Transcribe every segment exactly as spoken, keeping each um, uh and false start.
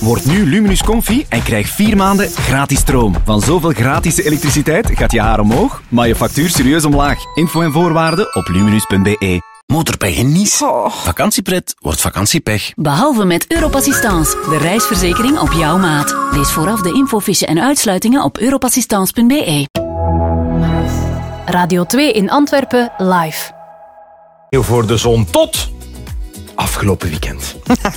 Word nu Luminus Comfy en krijg vier maanden gratis stroom. Van zoveel gratis elektriciteit gaat je haar omhoog, maar je factuur serieus omlaag. Info en voorwaarden op luminus punt b e. Motorpech in Nice. Oh. Vakantiepret wordt vakantiepech. Behalve met Europassistance, de reisverzekering op jouw maat. Lees vooraf de infofiche en uitsluitingen op europassistance punt b e. Radio twee in Antwerpen live. Voor de zon tot afgelopen weekend.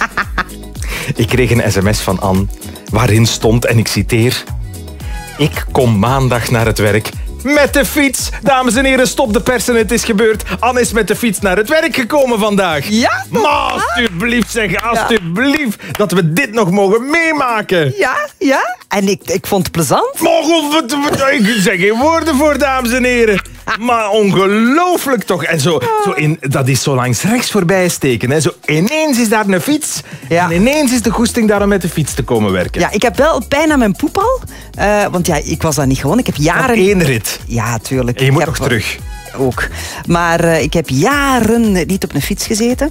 Ik kreeg een sms van Anne waarin stond, en ik citeer: ik kom maandag naar het werk met de fiets. Dames en heren, stop de persen, het is gebeurd. Anne is met de fiets naar het werk gekomen vandaag. Ja? Maar alsjeblieft, zeg, alsjeblieft, ja. Dat we dit nog mogen meemaken. Ja, ja. En ik, ik vond het plezant. Mogen ik zeg geen woorden voor, dames en heren. Maar ongelooflijk toch. En zo, zo in, dat is zo langs rechts voorbij steken. Hè. Zo ineens is daar een fiets. Ja. En ineens is de goesting daar om met de fiets te komen werken. Ja, ik heb wel pijn aan mijn poep al. Uh, want ja, ik was dat niet gewoon. Ik heb jaren... Op één rit. Ja, tuurlijk. En je moet ik nog heb... terug. Ook. Maar uh, ik heb jaren niet op een fiets gezeten.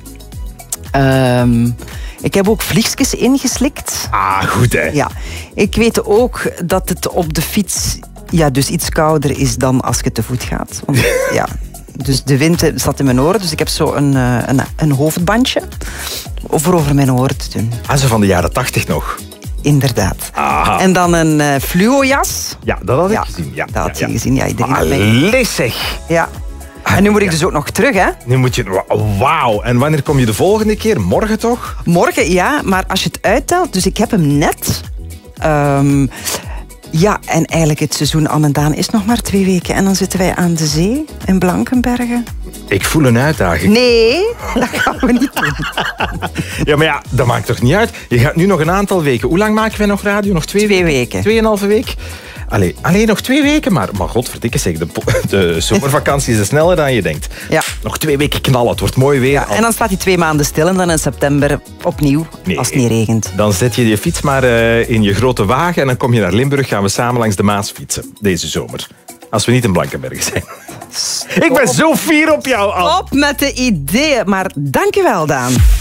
Um, ik heb ook vliegjes ingeslikt. Ah, goed hè. Ja. Ik weet ook dat het op de fiets ja, dus iets kouder is dan als je te voet gaat. Want, ja, dus de wind zat in mijn oren, dus ik heb zo een, een, een hoofdbandje voor over mijn oren te doen. Ah, zo van de jaren tachtig nog. Inderdaad. Aha. En dan een uh, fluojas. Ja, dat had ik ja, gezien. Ja, dat had ja, je ja. gezien. Ja, iedereen Allee, zeg. Ja. En nu moet ik dus ook nog terug, hè? Nu moet je... Wauw. En wanneer kom je de volgende keer? Morgen toch? Morgen, ja. Maar als je het uittelt... Dus ik heb hem net... Um, ja, en eigenlijk het seizoen Anne en Daan is nog maar twee weken. En dan zitten wij aan de zee in Blankenbergen. Ik voel een uitdaging. Nee, dat gaan we niet doen. Ja, maar ja, dat maakt toch niet uit? Je gaat nu nog een aantal weken... Hoe lang maken wij nog radio? Nog twee, twee weken? Tweeënhalve week? Allee, alleen nog twee weken, maar, maar godverdikke zeg, de, de zomervakantie is sneller dan je denkt. Ja. Nog twee weken knallen, het wordt mooi weer. Ja, en dan staat hij twee maanden stil en dan in september opnieuw, nee, als het niet regent. Dan zet je je fiets maar uh, in je grote wagen en dan kom je naar Limburg, gaan we samen langs de Maas fietsen, deze zomer. Als we niet in Blankenberg zijn. Stop. Ik ben zo fier op jou, Al. Op met de ideeën, maar dank je wel, Daan.